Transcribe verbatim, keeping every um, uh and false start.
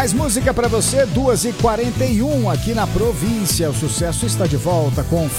Mais música pra você, duas e quarenta e um aqui na província. O sucesso está de volta com